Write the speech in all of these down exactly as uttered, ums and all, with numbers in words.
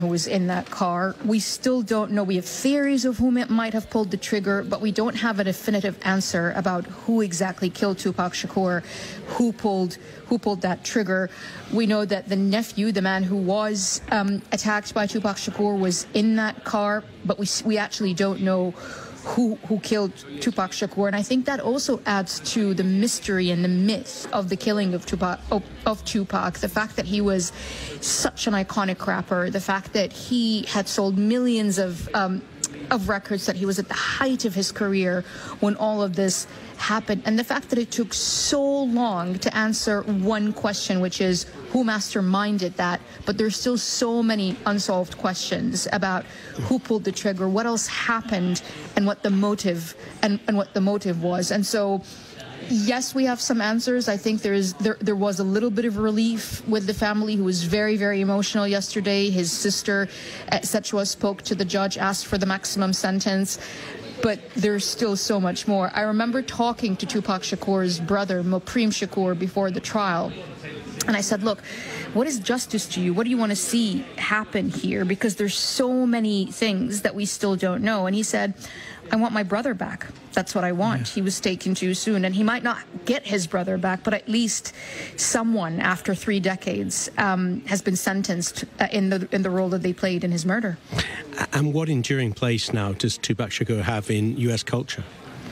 who was in that car. We still don't know. We have theories of whom it might have pulled the trigger, but we don't have a definitive answer about who exactly killed Tupac Shakur, who pulled who pulled that trigger. We know that the nephew, the man who was um, attacked by Tupac Shakur, was in that car, but we we actually don't know who who killed Tupac Shakur. And I think that also adds to the mystery and the myth of the killing of Tupac, of, of Tupac. The fact that he was such an iconic rapper, the fact that he had sold millions of um, of records, that he was at the height of his career when all of this happened, and the fact that it took so long to answer one question, which is who masterminded that. But there's still so many unsolved questions about who pulled the trigger, what else happened, and what the motive and, and what the motive was. And so, yes, we have some answers. I think there is there there was a little bit of relief with the family, who was very, very emotional yesterday. His sister, et cetera, spoke to the judge, asked for the maximum sentence. But there's still so much more. I remember talking to Tupac Shakur's brother, Mopreme Shakur, before the trial. And I said, look, what is justice to you? What do you want to see happen here? Because there's so many things that we still don't know. And he said, I want my brother back. That's what I want. Yeah. He was taken too soon, and he might not get his brother back, but at least someone after three decades um, has been sentenced uh, in the in the role that they played in his murder. And what enduring place now does Tupac Shakur have in U S culture?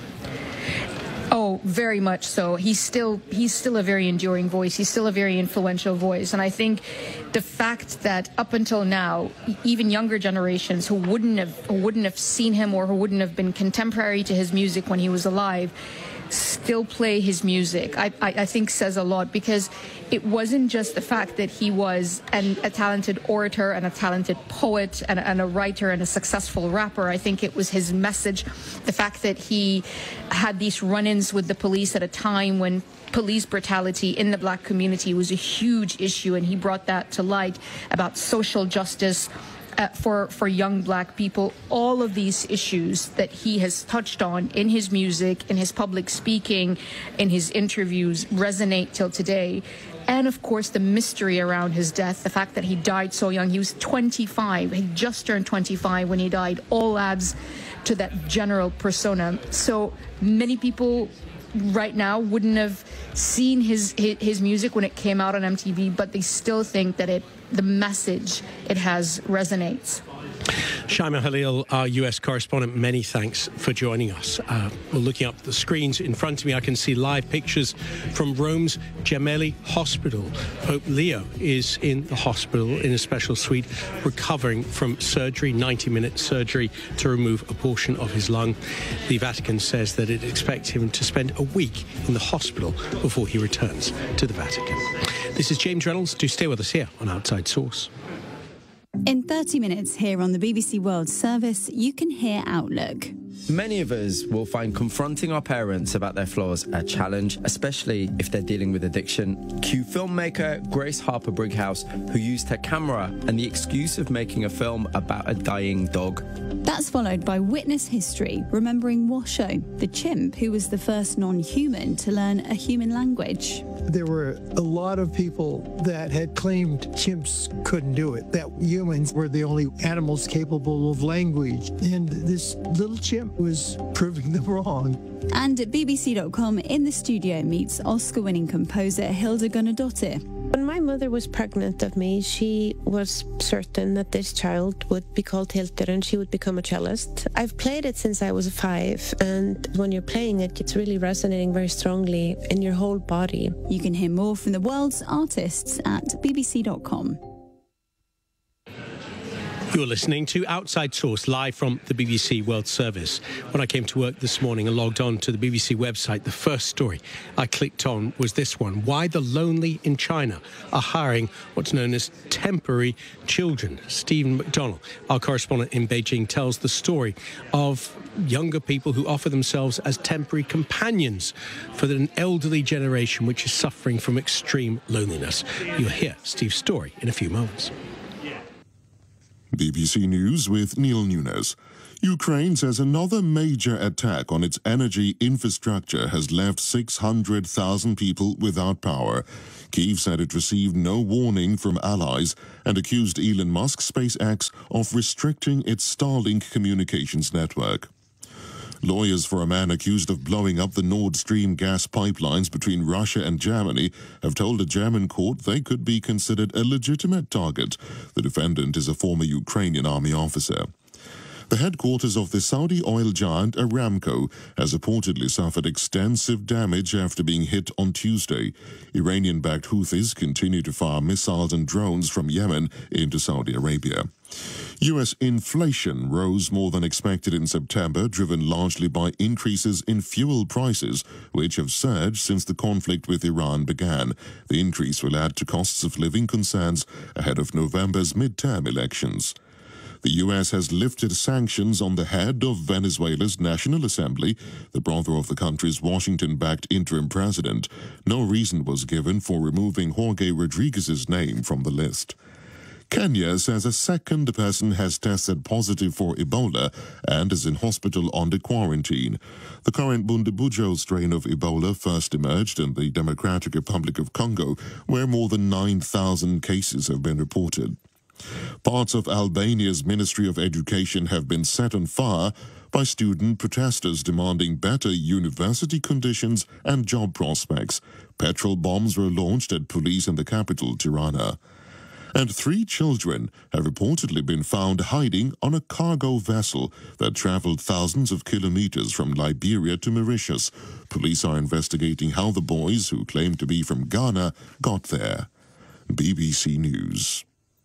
Oh, very much so. He's still he's still a very enduring voice. He's still a very influential voice. And I think the fact that up until now, even younger generations who wouldn't have who wouldn't have seen him or who wouldn't have been contemporary to his music when he was alive still play his music, I, I, I think says a lot, because it wasn't just the fact that he was an, a talented orator and a talented poet and, and a writer and a successful rapper. I think it was his message, the fact that he had these run-ins with the police at a time when police brutality in the black community was a huge issue, and he brought that to light about social justice Uh, for, for young black people. All of these issues that he has touched on in his music, in his public speaking, in his interviews resonate till today. And of course, the mystery around his death, the fact that he died so young. He was twenty-five. He just turned twenty-five when he died. All adds to that general persona. So many people right now wouldn't have seen his, his his music when it came out on M T V, but they still think that it the message it has resonates. Shaima Khalil, our U S correspondent, many thanks for joining us. Uh, we're looking up the screens in front of me. I can see live pictures from Rome's Gemelli Hospital. Pope Leo is in the hospital in a special suite, recovering from surgery, ninety minute surgery to remove a portion of his lung. The Vatican says that it expects him to spend a week in the hospital before he returns to the Vatican. This is James Reynolds. Do stay with us here on Outside Source. In thirty minutes here on the B B C World Service, you can hear Outlook. Many of us will find confronting our parents about their flaws a challenge, especially if they're dealing with addiction. Cue filmmaker Grace Harper Brighouse, who used her camera and the excuse of making a film about a dying dog. That's followed by Witness History, remembering Washoe, the chimp who was the first non-human to learn a human language. There were a lot of people that had claimed chimps couldn't do it, that humans were the only animals capable of language. And this little chimp was proving them wrong. And at B B C dot com, in the studio meets Oscar-winning composer Hilda Guðnadóttir. When my mother was pregnant of me, she was certain that this child would be called Hildur and she would become a cellist. I've played it since I was five, and when you're playing it, it's really resonating very strongly in your whole body. You can hear more from the world's artists at B B C dot com. You're listening to Outside Source, live from the B B C World Service. When I came to work this morning and logged on to the B B C website, the first story I clicked on was this one: why the lonely in China are hiring what's known as temporary children. Stephen McDonnell, our correspondent in Beijing, tells the story of younger people who offer themselves as temporary companions for an elderly generation which is suffering from extreme loneliness. You'll hear Steve's story in a few moments. B B C News with Neil Nunes. Ukraine says another major attack on its energy infrastructure has left six hundred thousand people without power. Kyiv said it received no warning from allies and accused Elon Musk's SpaceX of restricting its Starlink communications network. Lawyers for a man accused of blowing up the Nord Stream gas pipelines between Russia and Germany have told a German court they could be considered a legitimate target. The defendant is a former Ukrainian army officer. The headquarters of the Saudi oil giant Aramco has reportedly suffered extensive damage after being hit on Tuesday. Iranian-backed Houthis continue to fire missiles and drones from Yemen into Saudi Arabia. U S inflation rose more than expected in September, driven largely by increases in fuel prices, which have surged since the conflict with Iran began. The increase will add to costs of living concerns ahead of November's midterm elections. The U S has lifted sanctions on the head of Venezuela's National Assembly, the brother of the country's Washington-backed interim president. No reason was given for removing Jorge Rodriguez's name from the list. Kenya says a second person has tested positive for Ebola and is in hospital under quarantine. The current Bundibujo strain of Ebola first emerged in the Democratic Republic of Congo, where more than nine thousand cases have been reported. Parts of Albania's Ministry of Education have been set on fire by student protesters demanding better university conditions and job prospects. Petrol bombs were launched at police in the capital, Tirana. And three children have reportedly been found hiding on a cargo vessel that traveled thousands of kilometers from Liberia to Mauritius. Police are investigating how the boys, who claim to be from Ghana, got there. B B C News.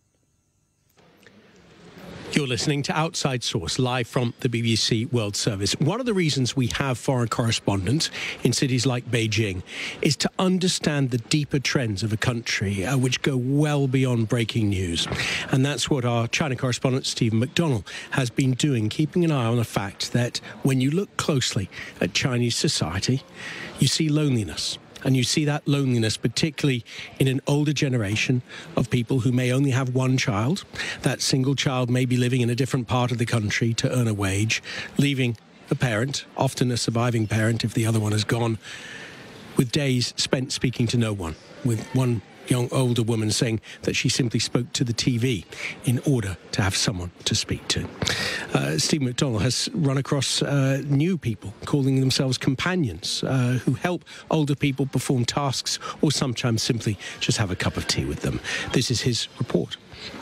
You're listening to Outside Source, live from the B B C World Service. One of the reasons we have foreign correspondents in cities like Beijing is to understand the deeper trends of a country uh, which go well beyond breaking news. And that's what our China correspondent, Stephen McDonnell, has been doing, keeping an eye on the fact that when you look closely at Chinese society, you see loneliness. And you see that loneliness particularly in an older generation of people who may only have one child. That single child may be living in a different part of the country to earn a wage, leaving a parent, often a surviving parent if the other one has gone, with days spent speaking to no one, with one young older woman saying that she simply spoke to the T V in order to have someone to speak to. Uh, Steve McDonnell has run across uh, new people calling themselves companions uh, who help older people perform tasks or sometimes simply just have a cup of tea with them. This is his report.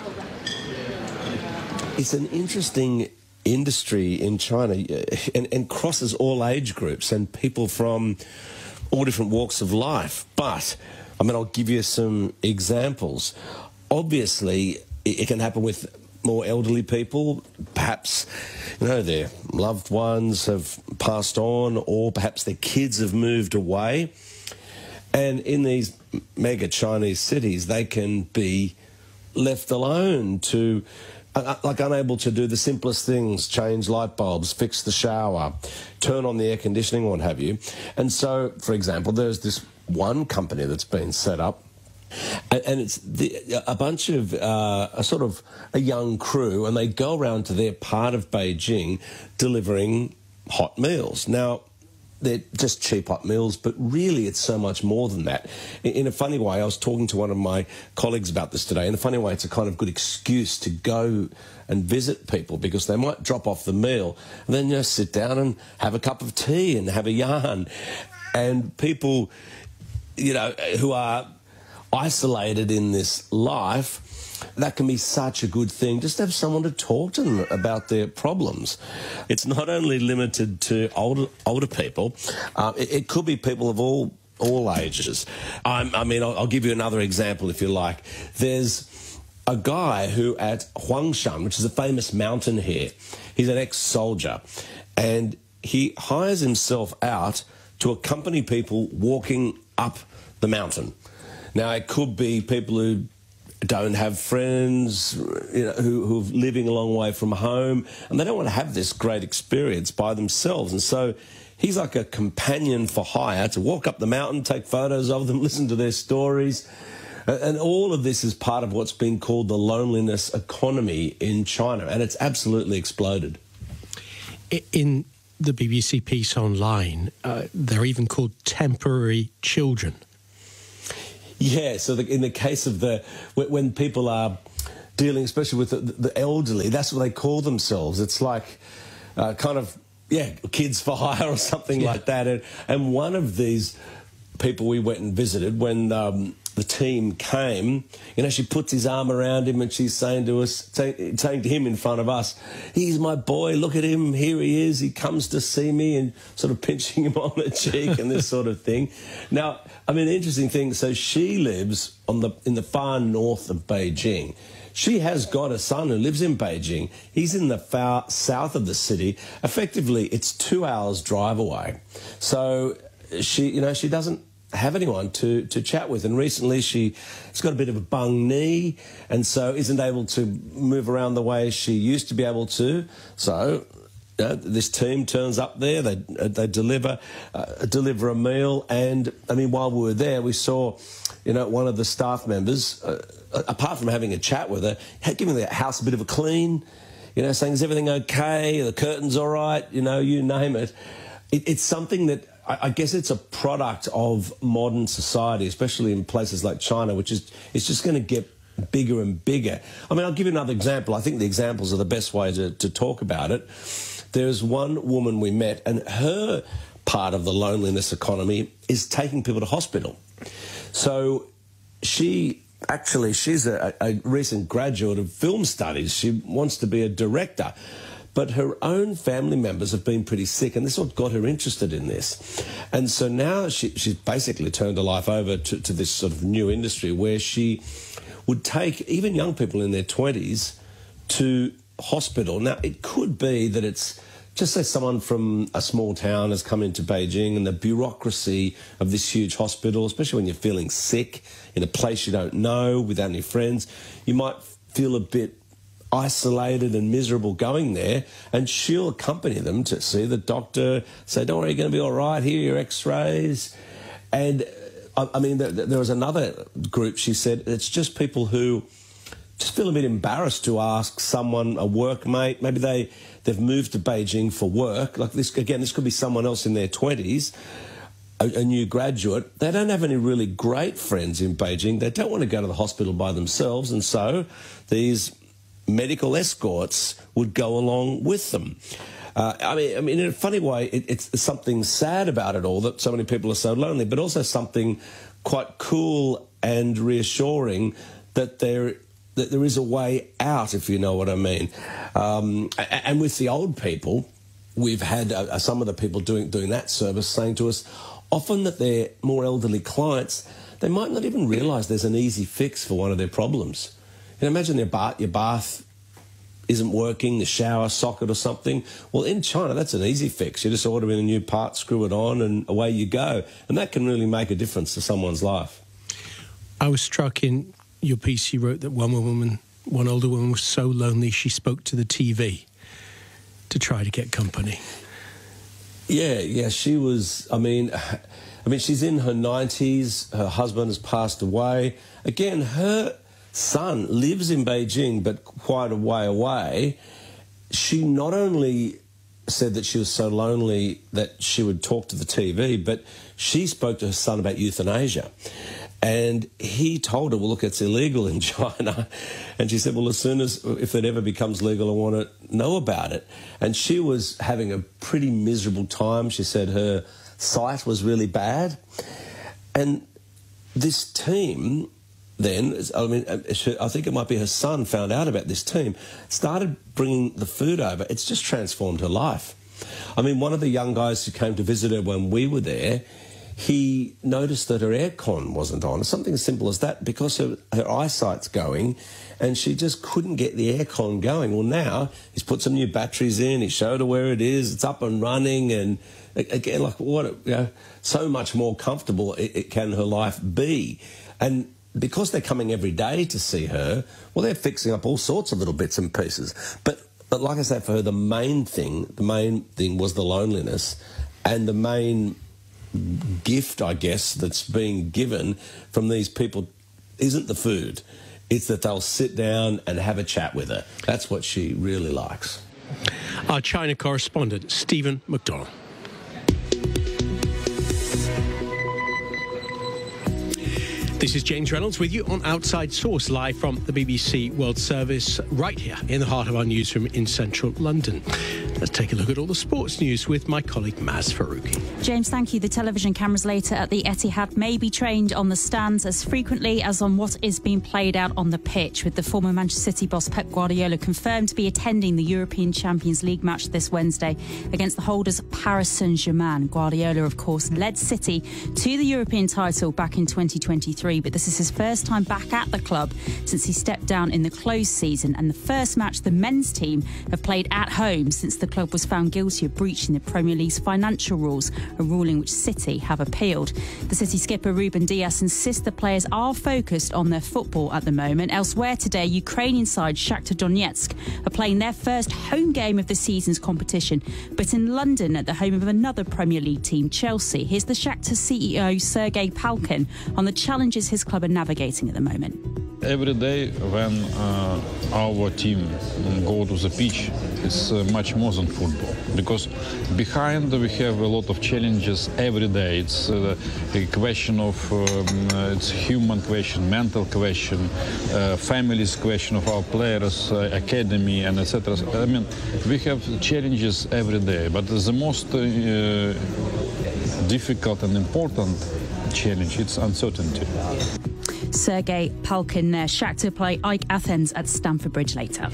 It's an interesting industry in China and, and crosses all age groups and people from all different walks of life. But I mean, I'll give you some examples. Obviously, it can happen with more elderly people. Perhaps, you know, their loved ones have passed on, or perhaps their kids have moved away. And in these mega Chinese cities, they can be left alone to, uh, like unable to do the simplest things, change light bulbs, fix the shower, turn on the air conditioning, what have you. And so, for example, there's this one company that's been set up, and, and it's the, a bunch of uh, a sort of a young crew, and they go around to their part of Beijing delivering hot meals. Now, they're just cheap hot meals, but really it's so much more than that. In, in a funny way, I was talking to one of my colleagues about this today. In a funny way, it's a kind of good excuse to go and visit people, because they might drop off the meal and then, you know, sit down and have a cup of tea and have a yarn. And people, you know, who are isolated in this life, that can be such a good thing, just to have someone to talk to them about their problems. It's not only limited to older older people, uh, it, it could be people of all all ages. I'm, I mean, I'll, I'll give you another example if you like. There's a guy who at Huangshan, which is a famous mountain here, he's an ex-soldier, and he hires himself out to accompany people walking up the mountain. Now, it could be people who don't have friends, you know, who, who are living a long way from home, and they don't want to have this great experience by themselves. And so he's like a companion for hire to walk up the mountain, take photos of them, listen to their stories. And all of this is part of what's been called the loneliness economy in China, and it's absolutely exploded. In the B B C piece online, uh, they're even called temporary children. Yeah, so the, in the case of the, when people are dealing, especially with the, the elderly, that's what they call themselves. It's like uh, kind of, yeah, kids for hire or something yeah. like that. And, and one of these people we went and visited, when um, the team came, you know, she puts his arm around him and she's saying to us, say, saying to him in front of us, he's my boy, look at him, here he is, he comes to see me, and sort of pinching him on the cheek and this sort of thing. Now, I mean, the interesting thing, so she lives on the in the far north of Beijing. She has got a son who lives in Beijing. He's in the far south of the city. Effectively, it's two hours drive away. So she, you know, she doesn't have anyone to, to chat with. And recently she's got a bit of a bung knee and so isn't able to move around the way she used to be able to. So you know, this team turns up there, they, they deliver, uh, deliver a meal. And, I mean, while we were there, we saw, you know, one of the staff members, uh, apart from having a chat with her, had given the house a bit of a clean, you know, saying, is everything okay? The curtain's all right? You know, you name it. it it's something that I guess it's a product of modern society, especially in places like China, which is it's just going to get bigger and bigger. I mean, I'll give you another example. I think the examples are the best way to, to talk about it. There's one woman we met, and her part of the loneliness economy is taking people to hospital. So she actually, she's a, a recent graduate of film studies. She wants to be a director. But her own family members have been pretty sick, and this is what got her interested in this. And so now she, she's basically turned her life over to, to this sort of new industry where she would take even young people in their twenties to hospital. Now, it could be that it's just say someone from a small town has come into Beijing, and the bureaucracy of this huge hospital, especially when you're feeling sick in a place you don't know without any friends, you might feel a bit isolated and miserable going there, and she'll accompany them to see the doctor, say, don't worry, you're going to be all right, here are your x-rays. And, I, I mean, there, there was another group, she said, it's just people who just feel a bit embarrassed to ask someone, a workmate, maybe they, they've moved to Beijing for work, like this, again, this could be someone else in their twenties, a, a new graduate, they don't have any really great friends in Beijing, they don't want to go to the hospital by themselves, and so these medical escorts would go along with them. Uh, I mean, I mean, in a funny way, it, it's something sad about it all that so many people are so lonely, but also something quite cool and reassuring that there that there is a way out, if you know what I mean. Um, and with the old people, we've had uh, some of the people doing doing that service saying to us, often that they're more elderly clients, they might not even realise there's an easy fix for one of their problems. You know, imagine your bath, your bath isn't working, the shower socket or something. Well, in China, that's an easy fix. You just order in a new part, screw it on, and away you go. And that can really make a difference to someone's life. I was struck in your piece, you wrote that one woman, one older woman was so lonely she spoke to the T V to try to get company. Yeah, yeah, she was, I mean, I mean, she's in her nineties, her husband has passed away. Again, her son lives in Beijing, but quite a way away. She not only said that she was so lonely that she would talk to the T V, but she spoke to her son about euthanasia. And he told her, well, look, it's illegal in China. And she said, well, as soon as, if it ever becomes legal, I want to know about it. And she was having a pretty miserable time. She said her sight was really bad. And this team then, I mean, I think it might be her son found out about this team, started bringing the food over. It's just transformed her life. I mean, one of the young guys who came to visit her when we were there, he noticed that her aircon wasn't on. Something as simple as that, because her, her eyesight's going, and she just couldn't get the aircon going. Well, now he's put some new batteries in, he showed her where it is, it's up and running, and again, like, what, you know, so much more comfortable it, it can her life be. And because they're coming every day to see her, well, they're fixing up all sorts of little bits and pieces. But, but like I said, for her, the main thing, the main thing was the loneliness, and the main gift, I guess, that's being given from these people isn't the food. It's that they'll sit down and have a chat with her. That's what she really likes. Our China correspondent, Stephen McDonald. This is James Reynolds with you on Outside Source, live from the B B C World Service, right here in the heart of our newsroom in central London. Let's take a look at all the sports news with my colleague Maz Faruqi. James, thank you. The television cameras later at the Etihad may be trained on the stands as frequently as on what is being played out on the pitch, with the former Manchester City boss Pep Guardiola confirmed to be attending the European Champions League match this Wednesday against the holders Paris Saint-Germain. Guardiola, of course, led City to the European title back in twenty twenty-three, but this is his first time back at the club since he stepped down in the closed season, and the first match the men's team have played at home since the club was found guilty of breaching the Premier League's financial rules, a ruling which City have appealed. The City skipper Ruben Dias insists the players are focused on their football at the moment. Elsewhere today, Ukrainian side Shakhtar Donetsk are playing their first home game of the season's competition, but in London at the home of another Premier League team, Chelsea. Here's the Shakhtar C E O Sergei Palkin on the challenges his club are navigating at the moment. Every day when uh, our team go to the pitch, it's uh, much more than football, because behind we have a lot of challenges every day. It's uh, a question of, um, uh, it's human question, mental question, uh, families question of our players, uh, academy, and et cetera. I mean, we have challenges every day, but the most uh, difficult and important challenge, it's uncertainty. Sergei Palkin there. Shakhtar play AEK Athens at Stamford Bridge later.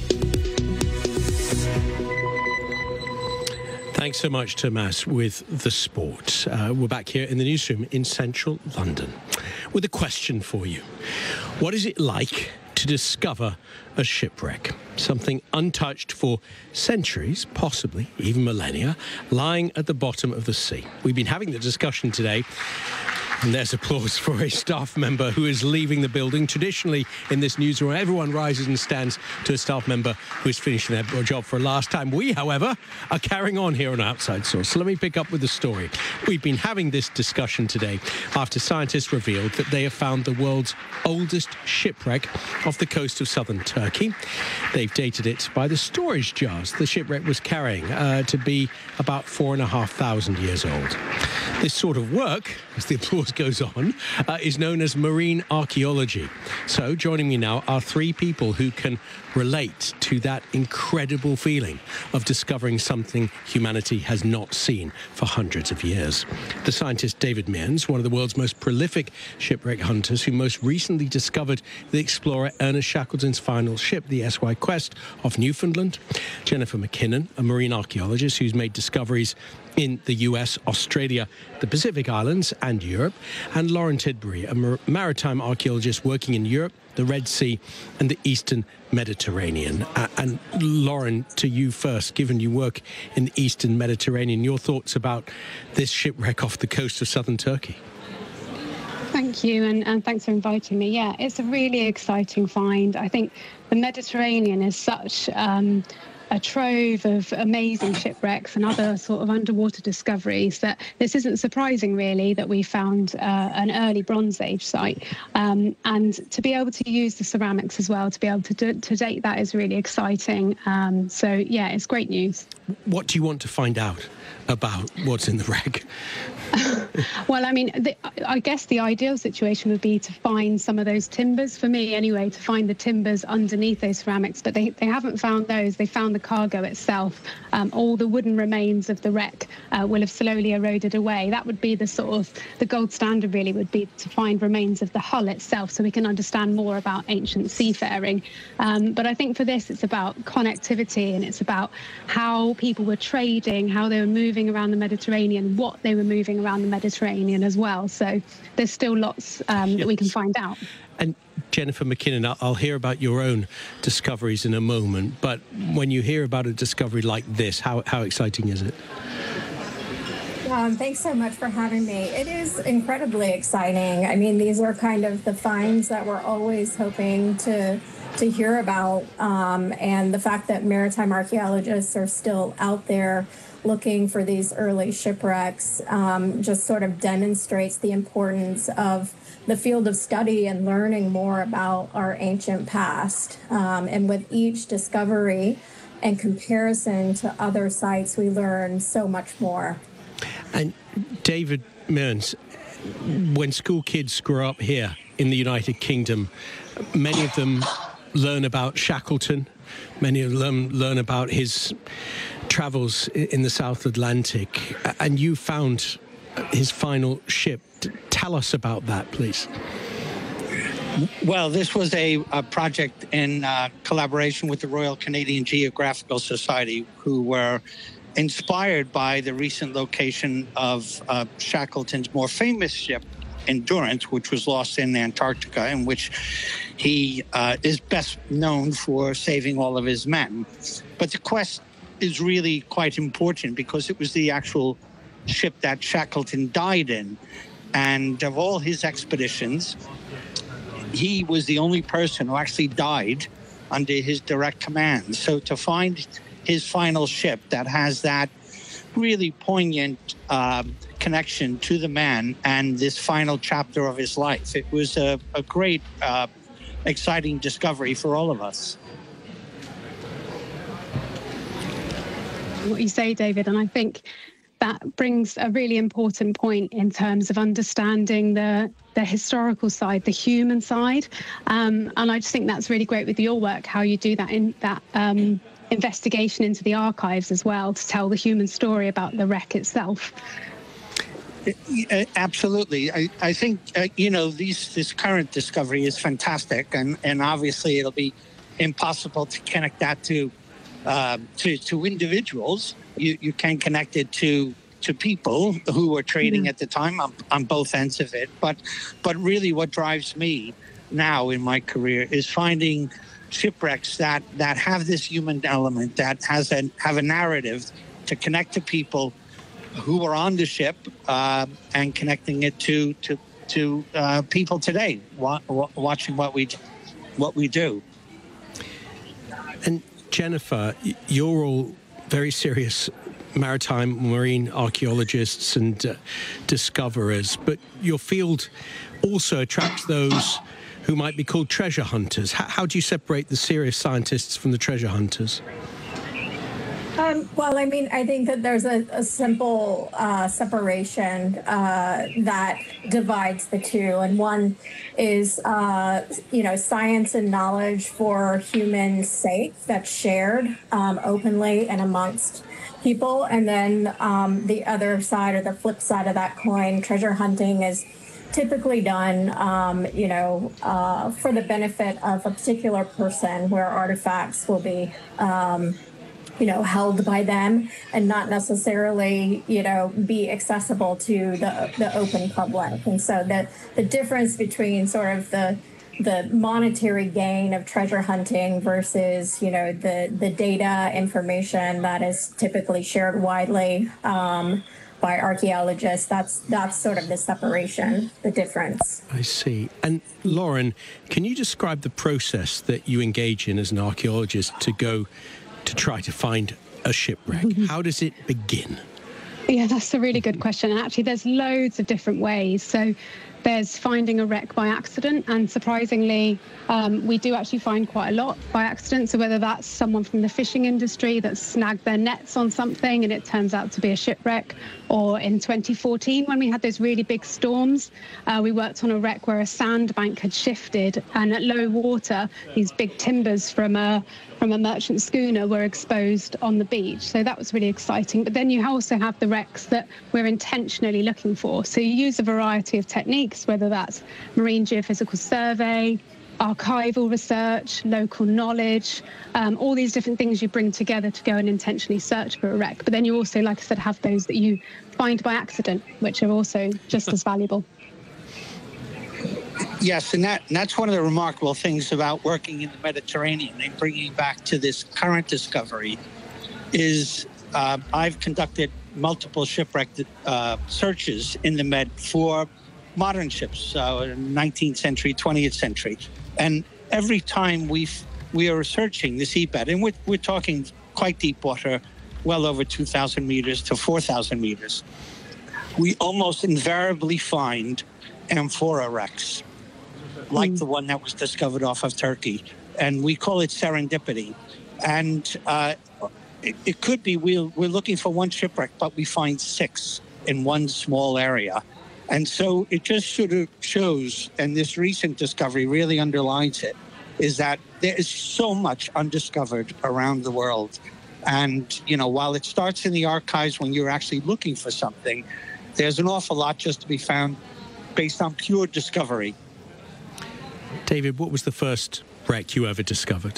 Thanks so much, Tomas, with the sport. Uh, we're back here in the newsroom in central London with a question for you. What is it like to discover a shipwreck? Something untouched for centuries, possibly even millennia, lying at the bottom of the sea. We've been having the discussion today. And there's applause for a staff member who is leaving the building. Traditionally, in this newsroom, everyone rises and stands to a staff member who is finishing their job for a last time. We, however, are carrying on here on Outside Source. So let me pick up with the story. We've been having this discussion today after scientists revealed that they have found the world's oldest shipwreck off the coast of southern Turkey. They've dated it by the storage jars the shipwreck was carrying uh, to be about four and a half thousand years old. This sort of work, as the applause goes on, uh, is known as marine archaeology. So joining me now are three people who can relate to that incredible feeling of discovering something humanity has not seen for hundreds of years. The scientist David Mearns, one of the world's most prolific shipwreck hunters, who most recently discovered the explorer Ernest Shackleton's final ship, the S Y Quest, off Newfoundland. Jennifer McKinnon, a marine archaeologist who's made discoveries in the U S, Australia, the Pacific Islands and Europe, and Lauren Tidbury, a mar maritime archaeologist working in Europe, the Red Sea and the Eastern Mediterranean. Uh, and Lauren, to you first, given you work in the Eastern Mediterranean, your thoughts about this shipwreck off the coast of southern Turkey? Thank you, and, and thanks for inviting me. Yeah, it's a really exciting find. I think the Mediterranean is such um, a trove of amazing shipwrecks and other sort of underwater discoveries that this isn't surprising, really, that we found uh, an early Bronze Age site. Um, and to be able to use the ceramics as well, to be able to, do, to date that is really exciting. Um, so, yeah, it's great news. What do you want to find out about what's in the wreck? Well, I mean, the, I guess the ideal situation would be to find some of those timbers, for me anyway, to find the timbers underneath those ceramics, but they, they haven't found those. They found the cargo itself. Um, all the wooden remains of the wreck uh, will have slowly eroded away. That would be the sort of, the gold standard really would be to find remains of the hull itself so we can understand more about ancient seafaring. Um, but I think for this, it's about connectivity, and it's about how people were trading, how they were moving around the Mediterranean, what they were moving around the Mediterranean as well. So there's still lots um, yes. that we can find out. And Jennifer McKinnon, I'll hear about your own discoveries in a moment, but when you hear about a discovery like this, how, how exciting is it? Um, thanks so much for having me. It is incredibly exciting. I mean, these are kind of the finds that we're always hoping to to hear about. Um, and the fact that maritime archaeologists are still out there looking for these early shipwrecks um, just sort of demonstrates the importance of the field of study and learning more about our ancient past. Um, and with each discovery and comparison to other sites, we learn so much more. And David Mearns, when school kids grow up here in the United Kingdom, many of them learn about Shackleton, many of them learn about his travels in the South Atlantic, and you found his final ship. Tell us about that, please. Well, this was a, a project in uh, collaboration with the Royal Canadian Geographical Society, who were inspired by the recent location of uh, Shackleton's more famous ship, Endurance, which was lost in Antarctica, in which he uh, is best known for saving all of his men. But the quest is really quite important because it was the actual ship that Shackleton died in. And of all his expeditions, he was the only person who actually died under his direct command. So to find his final ship that has that really poignant uh, connection to the man and this final chapter of his life, it was a, a great, uh, exciting discovery for all of us. What you say, David, and I think that brings a really important point in terms of understanding the the historical side, the human side, um, and I just think that's really great with your work, how you do that in that um, investigation into the archives as well to tell the human story about the wreck itself. Absolutely. I, I think, uh, you know, these, this current discovery is fantastic, and, and obviously it'll be impossible to connect that to uh, to, to individuals. You, you can connect it to to people who were trading mm-hmm. at the time on, on both ends of it. But but really what drives me now in my career is finding shipwrecks that, that have this human element, that has a, have a narrative to connect to people who were on the ship uh, and connecting it to to, to uh, people today wa- wa- watching what we what we do. And Jennifer, you're all very serious maritime marine archaeologists and uh, discoverers, but your field also attracts those who might be called treasure hunters. How, how do you separate the serious scientists from the treasure hunters? Um, well, I mean, I think that there's a, a simple uh, separation uh, that divides the two. And one is, uh, you know, science and knowledge for human sake that's shared um, openly and amongst people. And then um, the other side, or the flip side of that coin, treasure hunting is typically done, um, you know, uh, for the benefit of a particular person, where artifacts will be um, you know, held by them and not necessarily, you know, be accessible to the the open public. And so the the difference between sort of the the monetary gain of treasure hunting versus, you know, the the data information that is typically shared widely um, by archaeologists, that's that's sort of the separation, the difference. I see. And Lauren, can you describe the process that you engage in as an archaeologist to go to try to find a shipwreck? How does it begin? Yeah, that's a really good question. And actually, there's loads of different ways. So there's finding a wreck by accident, and surprisingly, um, we do actually find quite a lot by accident. So whether that's someone from the fishing industry that snagged their nets on something and it turns out to be a shipwreck, or in twenty fourteen, when we had those really big storms, uh, we worked on a wreck where a sandbank had shifted, and at low water, these big timbers from a from a merchant schooner were exposed on the beach. So that was really exciting. But then you also have the wrecks that we're intentionally looking for. So you use a variety of techniques, whether that's marine geophysical survey, archival research, local knowledge, um, all these different things you bring together to go and intentionally search for a wreck. But then you also, like I said, have those that you find by accident, which are also just as valuable. Yes, and, that, and that's one of the remarkable things about working in the Mediterranean and bringing back to this current discovery is uh, I've conducted multiple shipwreck uh, searches in the Med for modern ships, so nineteenth century, twentieth century. And every time we we are searching the seabed, and we're, we're talking quite deep water, well over two thousand meters to four thousand meters, we almost invariably find Amphora Rex, like mm. the one that was discovered off of Turkey. And we call it serendipity. And uh, it, it could be we're, we're looking for one shipwreck, but we find six in one small area. And so it just sort of shows, and this recent discovery really underlines it, is that there is so much undiscovered around the world. And, you know, while it starts in the archives when you're actually looking for something, there's an awful lot just to be found based on pure discovery. David, what was the first wreck you ever discovered?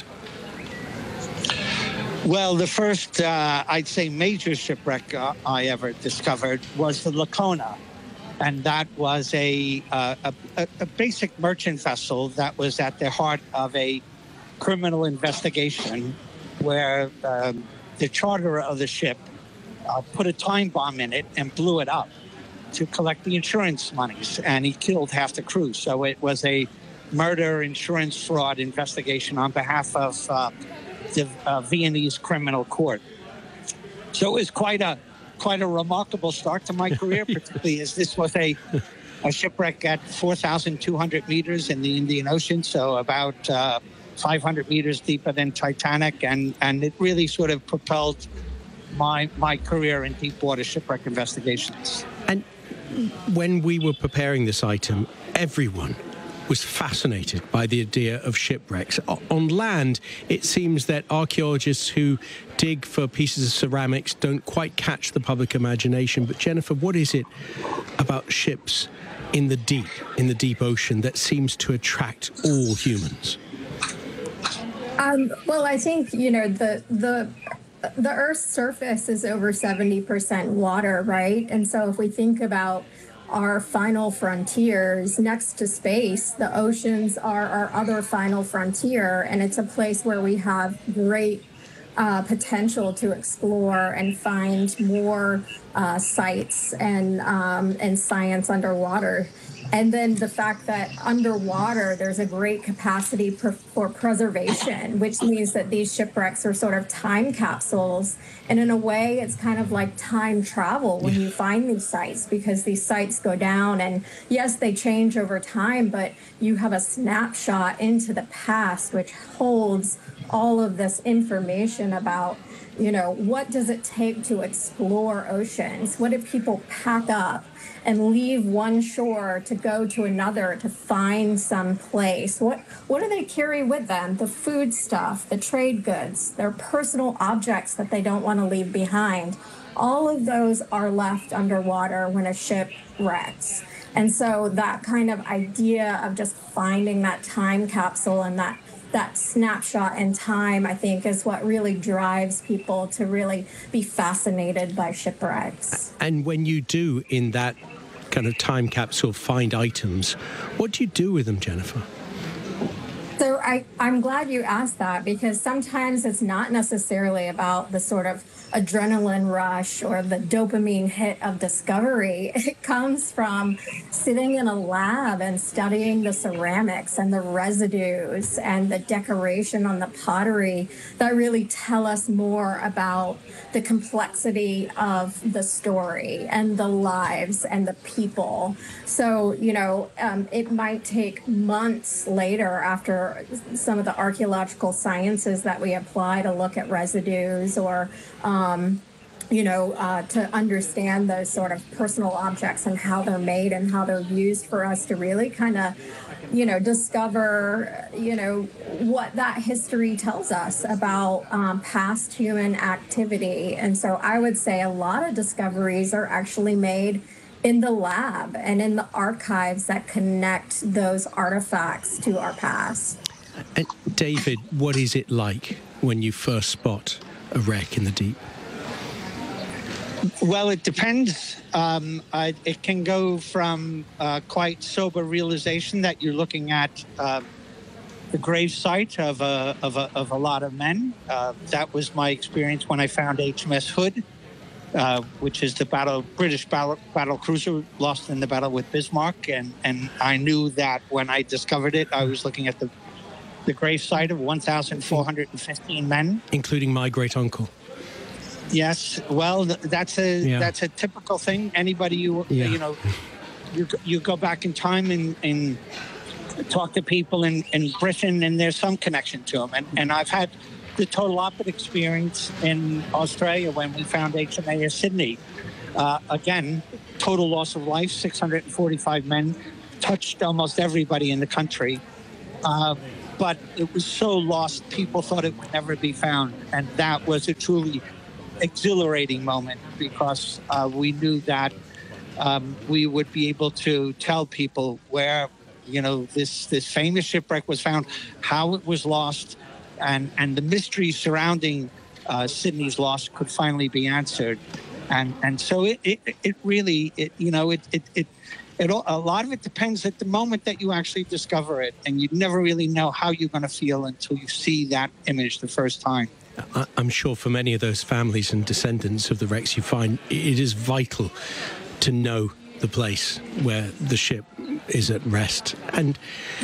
Well, the first, uh, I'd say, major shipwreck uh, I ever discovered was the Lacona. And that was a, uh, a, a basic merchant vessel that was at the heart of a criminal investigation where um, the charterer of the ship uh, put a time bomb in it and blew it up to collect the insurance monies, and he killed half the crew. So it was a murder, insurance fraud investigation on behalf of uh, the uh, Viennese criminal court. So it was quite a quite a remarkable start to my career, particularly as this was a, a shipwreck at four thousand two hundred meters in the Indian Ocean, so about uh, five hundred meters deeper than Titanic, and, and it really sort of propelled my my career in deep water shipwreck investigations. And when we were preparing this item, everyone was fascinated by the idea of shipwrecks. On land, it seems that archaeologists who dig for pieces of ceramics don't quite catch the public imagination. But Jennifer, what is it about ships in the deep, in the deep ocean, that seems to attract all humans? Um, well, I think, you know, the the the Earth's surface is over seventy percent water, right? And so if we think about our final frontiers, next to space, the oceans are our other final frontier, and it's a place where we have great uh, potential to explore and find more uh, sites and um, and science underwater. And then the fact that underwater there's a great capacity for, for preservation, which means that these shipwrecks are sort of time capsules. And in a way, it's kind of like time travel when you find these sites, because these sites go down and yes, they change over time, but you have a snapshot into the past, which holds all of this information about, you know, what does it take to explore oceans? What do people pack up and leave one shore to go to another to find some place? What what do they carry with them? The food stuff, the trade goods, their personal objects that they don't want to leave behind. All of those are left underwater when a ship wrecks. And so that kind of idea of just finding that time capsule and that that snapshot in time, I think, is what really drives people to really be fascinated by shipwrecks. And when you do, in that kind of time capsule, find items, what do you do with them, Jennifer? So I, I'm glad you asked that, because sometimes it's not necessarily about the sort of adrenaline rush or the dopamine hit of discovery. It comes from sitting in a lab and studying the ceramics and the residues and the decoration on the pottery that really tell us more about the complexity of the story and the lives and the people. So, you know, um, it might take months later after some of the archaeological sciences that we apply to look at residues or um, you know, uh, to understand those sort of personal objects and how they're made and how they're used, for us to really kind of, you know, discover, you know, what that history tells us about um, past human activity. And so I would say a lot of discoveries are actually made in the lab and in the archives that connect those artifacts to our past. And David, what is it like when you first spot a wreck in the deep? Well, it depends. Um, I, it can go from uh, quite sober realization that you're looking at uh, the grave site of a, of a, of a lot of men. Uh, that was my experience when I found H M S Hood, uh, which is the battle British battle, battle cruiser lost in the battle with Bismarck. And, and I knew that when I discovered it, I was looking at the the gravesite of one thousand four hundred fifteen men, including my great uncle. Yes, well, that's a yeah. that's a typical thing. Anybody you yeah. you know, you you go back in time and, and talk to people in, in Britain, and there's some connection to them. And and I've had the total opposite experience in Australia when we found H M A S Sydney. Uh, again, total loss of life, six hundred forty-five men, touched almost everybody in the country. Uh, but it was so lost, people thought it would never be found. And that was a truly exhilarating moment, because uh, we knew that um, we would be able to tell people where, you know, this, this famous shipwreck was found, how it was lost, and, and the mysteries surrounding uh, Sydney's loss could finally be answered. And and so it, it, it really, it, you know, it, it, it, it, a lot of it depends at the moment that you actually discover it. And you never really know how you're going to feel until you see that image the first time. I'm sure for many of those families and descendants of the wrecks you find, it is vital to know the place where the ship is at rest. And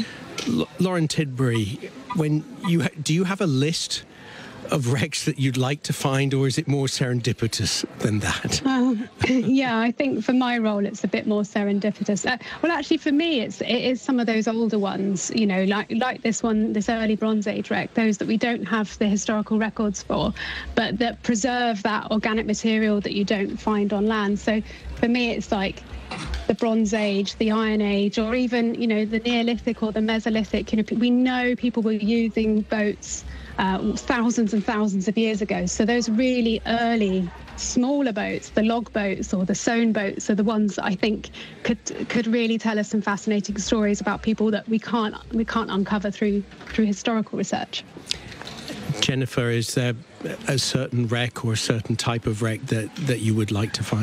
L- Lauren Tidbury, when you ha- do you have a list of wrecks that you'd like to find, or is it more serendipitous than that? Um, yeah, I think for my role, it's a bit more serendipitous. Uh, well, actually, for me, it's it is some of those older ones, you know, like like this one, this early Bronze Age wreck, those that we don't have the historical records for, but that preserve that organic material that you don't find on land. So for me, it's like the Bronze Age, the Iron Age, or even, you know, the Neolithic or the Mesolithic. You know, we know people were using boats Uh, thousands and thousands of years ago. So those really early, smaller boats, the log boats or the sewn boats, are the ones that I think could could really tell us some fascinating stories about people that we can't we can't uncover through through historical research. Jennifer, is there a certain wreck or a certain type of wreck that, that you would like to find?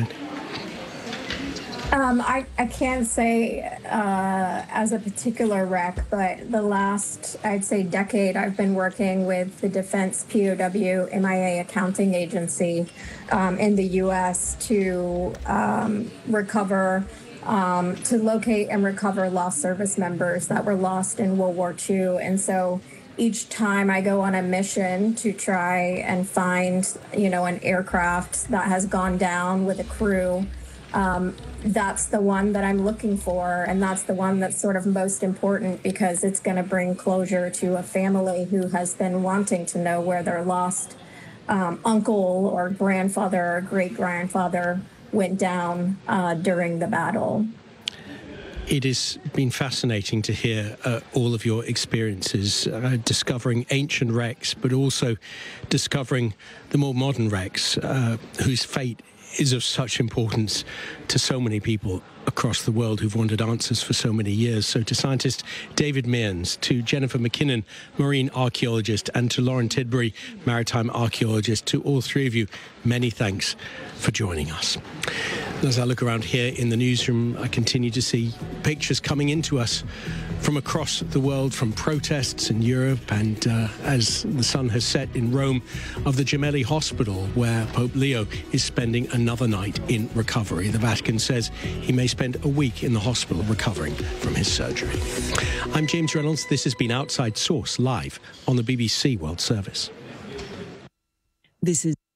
Um, I, I can't say uh, as a particular wreck, but the last, I'd say, decade, I've been working with the Defense P O W M I A Accounting Agency um, in the U S to um, recover, um, to locate and recover lost service members that were lost in World War Two. And so each time I go on a mission to try and find, you know, an aircraft that has gone down with a crew, Um, that's the one that I'm looking for, and that's the one that's sort of most important, because it's going to bring closure to a family who has been wanting to know where their lost um, uncle or grandfather or great-grandfather went down uh, during the battle. It has been fascinating to hear uh, all of your experiences uh, discovering ancient wrecks, but also discovering the more modern wrecks uh, whose fate is of such importance to so many people across the world who've wanted answers for so many years. So to scientist David Mearns, to Jennifer McKinnon, marine archaeologist, and to Lauren Tidbury, maritime archaeologist, to all three of you, many thanks for joining us. As I look around here in the newsroom, I continue to see pictures coming into us from across the world, from protests in Europe, and uh, as the sun has set in Rome, of the Gemelli Hospital, where Pope Leo is spending another night in recovery. The Vatican says he may spend a week in the hospital recovering from his surgery. I'm James Reynolds. This has been Outside Source, live on the B B C World Service. This is